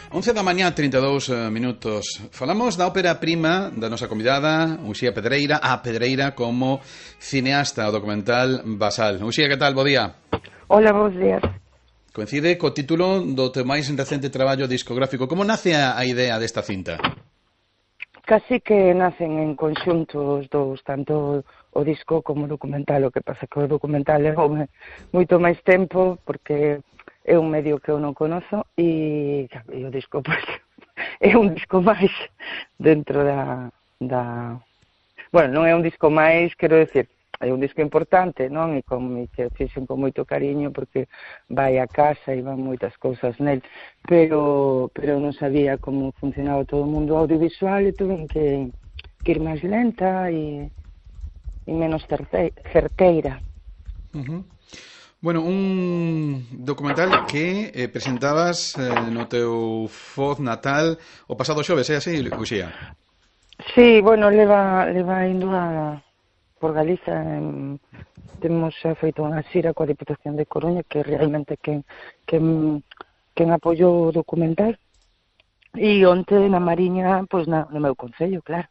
11 da mañá, 32 minutos. Falamos da ópera prima da nosa convidada, Uxía Pedreira, a Pedreira como cineasta o documental Basal. Uxía, que tal? Bo día. Hola, bons días. Coincide co título do teu máis recente traballo discográfico. Como nace a idea desta cinta? Casi que nacen en conxunto os dous, tanto o disco como o documental. O que pasa que o documental levoume moito máis tempo, porque é un medio que eu non conozo e o disco, pois, é un disco máis dentro da... Bueno, non é un disco máis, quero decir, é un disco importante, non? E que fixen con moito cariño porque vai a casa e van moitas cousas nel, pero non sabía como funcionaba todo o mundo audiovisual e tuve que ir máis lenta e menos certeira. Bueno, un documental que presentabas no teu Foz natal o pasado xoves, é así, Uxía? Sí, bueno, leva indo por Galiza. Temos xa feito unha xira coa Diputación de Coruña, que realmente quen apoiou o documental. E onte na Mariña, pois no meu concello, claro.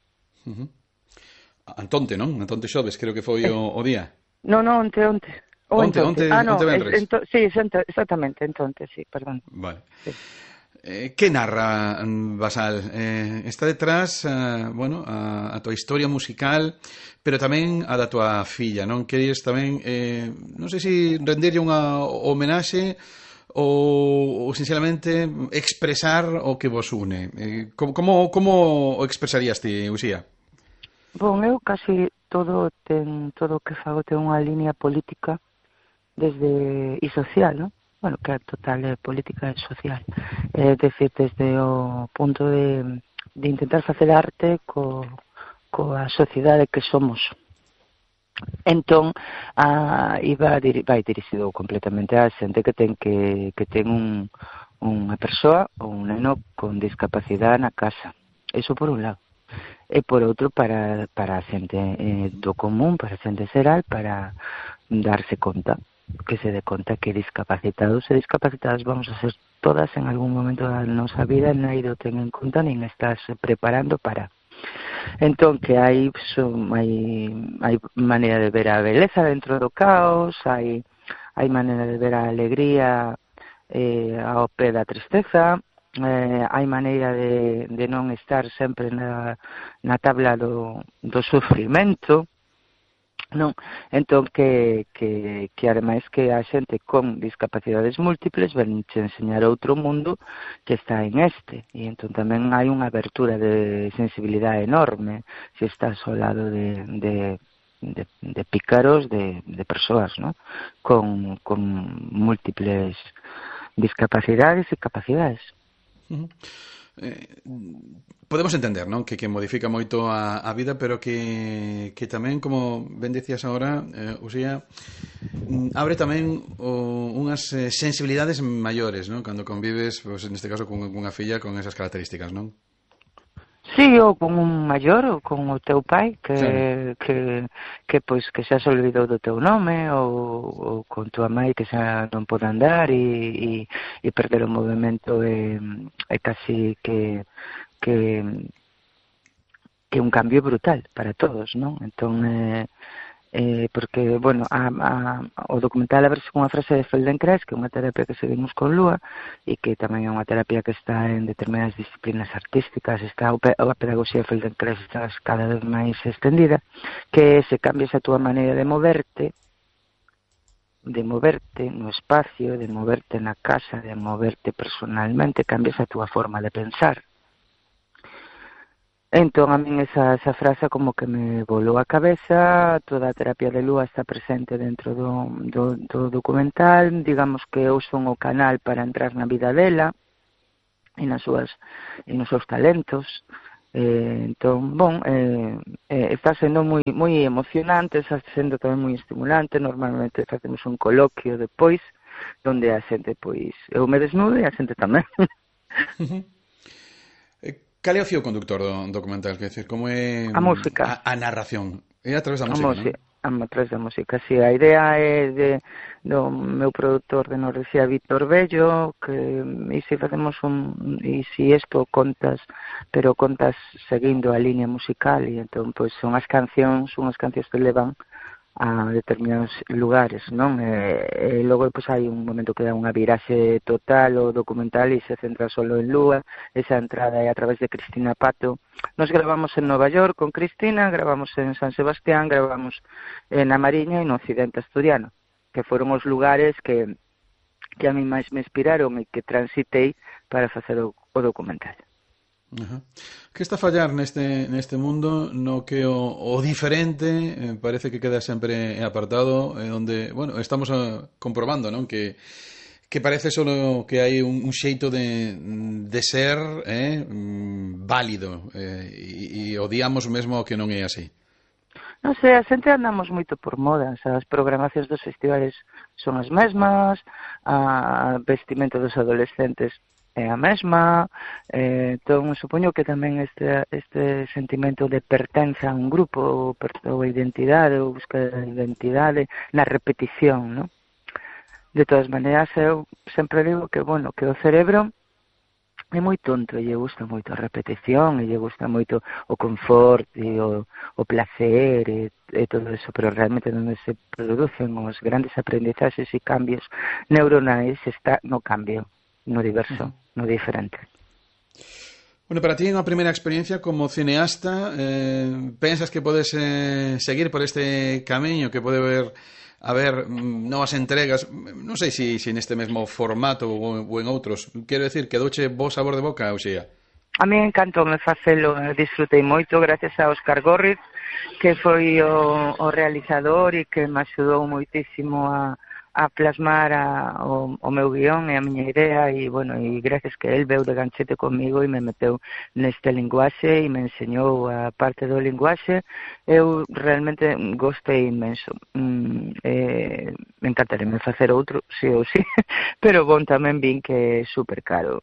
Antonte, non? Antonte xoves, creo que foi o día. Non, onte. Onte venres. Sí, exactamente, entonces, sí, perdón. Vale. Sí. Que narra Basal? Está detrás, bueno, a tua historia musical, pero tamén a da tua filla, non? Queres tamén, non sei se renderlle unha homenaxe ou sinceramente expresar o que vos une. Como o expresarías ti, Uxía? Bom, eu casi todo o que fago ten unha línea política e social, non? Bueno, que a total política e social. É dicir, desde o punto de intentar facer arte coa sociedade que somos. Entón, vai dirixido completamente a xente que ten unha persoa ou un neno con discapacidade na casa. Eso por un lado. E por outro, para a xente do común, para a xente xeral, para darse conta, que se dé conta que discapacitados e discapacitadas vamos a ser todas en algún momento da nosa vida, non ido ten en conta nin estás preparando para. Entón, que hai maneira de ver a beleza dentro do caos, hai maneira de ver a alegría ao pé da tristeza, hai maneira de non estar sempre na tabla do sufrimento, non? Entón, que ademais que a xente con discapacidades múltiples ven che enseñar outro mundo que está en este, e entón tamén hai unha abertura de sensibilidade enorme se estás ao lado de pícaros, de persoas, non? Con múltiples discapacidades e capacidades. Podemos entender, non? Que modifica moito a vida, pero que tamén, como ben decías agora, Uxía, abre tamén unhas sensibilidades maiores, non? Cando convives, pues, neste caso, con unha filla con esas características, non? Sí, ou con un maior, ou con o teu pai, que xa se olvidou do teu nome, ou con tua mãe que xa non pode andar e perder o movimento é casi que un cambio brutal para todos, non? Entón, porque, bueno, o documental abre con unha frase de Feldenkrais, que é unha terapia que seguimos con Lúa, e que tamén é unha terapia que está en determinadas disciplinas artísticas, a pedagogía de Feldenkrais está cada vez máis extendida, que se cambias a túa maneira de moverte no espacio, de moverte na casa, de moverte personalmente, cambias a túa forma de pensar. Entón, a min esa frase como que me volou a cabeza. Toda a terapia de Lúa está presente dentro do documental. Digamos que eu son o canal para entrar na vida dela e nos seus talentos. Entón, está sendo moi emocionante, está sendo tamén moi estimulante. Normalmente facemos un coloquio depois, onde a xente, pois, eu me desnudo e a xente tamén. Cal é o fío conductor do documental? Quer dizer, como é a música, a narración? É a través da música, non? A través da música, sí. A idea é do meu produtor de Nordesía, Víctor Bello, que e se facemos e se isto contas, pero contas seguindo a línea musical, e entón pois son as cancións que levan a determinados lugares, non? E logo pois hai un momento que dá unha viraxe total o documental e se centra solo en Lúa. Esa entrada é a través de Cristina Pato. Nos gravamos en Nova York con Cristina, gravamos en San Sebastián, gravamos na Mariña e no Occidente Asturiano, que foron os lugares que a mí máis me inspiraron e que transitei para facer o documental. Ajá. Que está a fallar neste mundo no que o diferente parece que queda sempre apartado, onde, bueno, estamos comprobando, non? Que parece solo que hai un xeito de ser válido, e odiamos mesmo o que non é así. Non sei, a xente andamos moito por modas, as programacións dos festivales son as mesmas, a vestimenta dos adolescentes é a mesma, entón supoño que tamén este sentimento de pertenza a un grupo, ou identidade, ou busca de identidade, na repetición, non? De todas maneiras, eu sempre digo que, bueno, que o cerebro é moi tonto e lle gusta moito a repetición e lle gusta moito o confort e o placer e todo eso, pero realmente onde se producen os grandes aprendizaxes e cambios neuronais está no cambio, no diverso, no diferente. Bueno, para ti, unha primeira experiencia como cineasta, pensas que podes seguir por este camiño, que pode haber novas entregas, non sei se neste mesmo formato ou en outros, quero decir, que douche bo sabor de boca, Uxía? A mí encantou-me facelo, disfrutei moito gracias a Óscar Górriz, que foi o realizador e que me axudou moitísimo a plasmar o meu guión e a miña idea, e, bueno, e gracias que el veu de ganchete comigo e me meteu neste linguaxe e me enseñou a parte do linguaxe. Eu realmente gostei inmenso. Me encantaría facer outro, sí ou sí, pero bon, tamén vin que é super caro,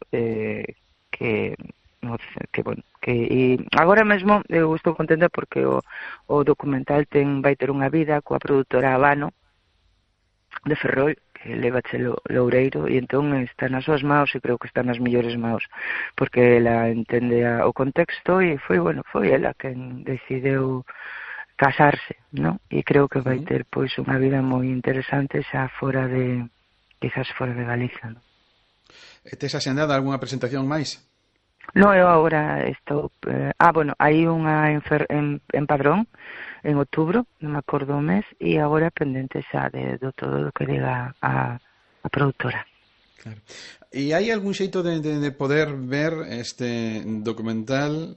que bueno, e agora mesmo eu estou contenta porque o documental vai ter unha vida coa produtora Habano de Ferrol, que leva Loureiro, e entón está nas súas maus e creo que está nas mellores maus, porque ela entende o contexto e foi ela quen decideu casarse, non? E creo que vai ter pois unha vida moi interesante xa quizás fora de Galiza, non? Tes axendada algunha presentación máis? No, eu agora estou... bueno, hai unha en Padrón, en outubro, non me acordo o mes, e agora pendente xa do todo o que diga a produtora. Claro. E hai algún xeito de poder ver este documental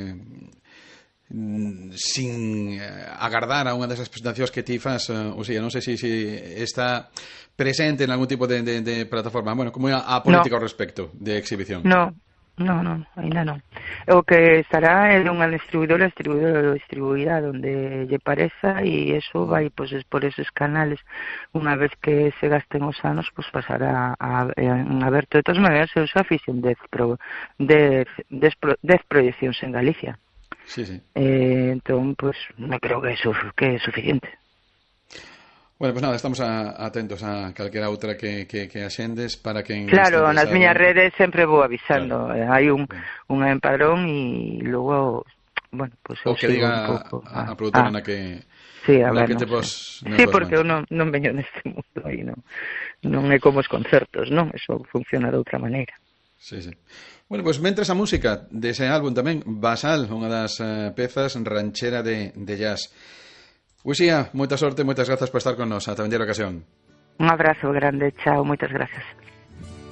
sin agardar a unha desas presentacións que ti fas, ou sea, non sei se está presente en algún tipo de plataforma, bueno, como a política ao respecto de exhibición? No, ainda non. O que estará é unha distribuidora onde lle pareza, e eso vai pois por esos canales. Unha vez que se gasten os anos, pois pasará a aberto. De todas maneiras, eu xa fixen 10 proyeccións en Galicia. Sí. Entón, pois, non creo que é suficiente. Bueno, pues nada, estamos atentos a calquera outra que axendes para que... Claro, nas miñas redes sempre vou avisando. Claro. Hai unha en Padrón e logo, bueno, pues o que diga a produtora na que... Sí, a ver, no sí, porque eu non veño neste mundo aí, non é como os concertos, non? Eso funciona de outra maneira. Sí. Bueno, pues mentres a música dese álbum tamén, Basal, unha das pezas ranchera de jazz. Uxía, moita sorte, moitas grazas por estar con nos. Ata a vindeira ocasión. Un abrazo grande, chao, moitas grazas.